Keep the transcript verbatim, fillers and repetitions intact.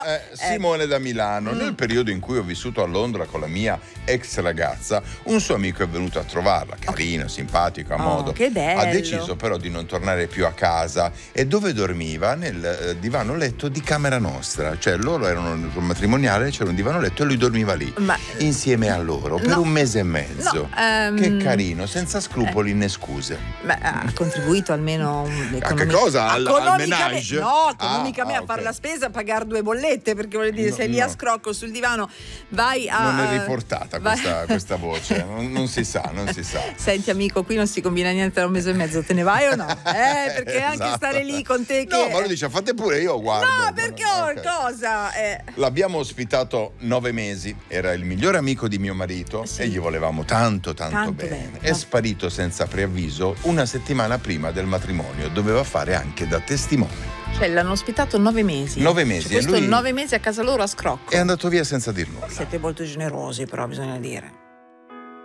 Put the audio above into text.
Eh, Simone da Milano. Mm. Nel periodo in cui ho vissuto a Londra con la mia ex ragazza, un suo amico è venuto a trovarla, carino, simpatico, a Oh, modo. che bello. Ha deciso però di non tornare più a casa, e dove dormiva? Nel eh, divano letto di camera nostra. Cioè loro erano in un matrimoniale, c'era un divano letto e lui dormiva lì, Ma insieme a loro per no, un mese e mezzo. no, ehm, Che carino, senza scrupoli né scuse. Beh, ha contribuito almeno A che cosa? Al- al economicamente- menage? No, Ah, economicamente ah, a fare ok. la spesa, a pagare due bollette, perché voglio dire, No, sei lì a no. scrocco sul divano, vai a... Non è riportata vai- questa, questa voce, non, non si sa, non si sa. Senti amico, qui non si combina niente da un mese e mezzo, te ne vai o no? Eh, perché anche Esatto. stare lì con te che... No, ma lui dice fate pure, io guardo. No, perché ho Ok. cosa? Eh. L'abbiamo ospitato nove mesi, era il migliore amico di mio marito Sì. e gli volevamo tanto tanto, Tanto bene. bene. È sparito senza preavviso una settimana prima del matrimonio, doveva fare anche da testimone. Cioè l'hanno ospitato nove mesi. Nove mesi, Cioè, questo e lui- nove mesi a casa loro a scrocco. È andato via senza dir nulla. Siete molto generosi, però bisogna dire.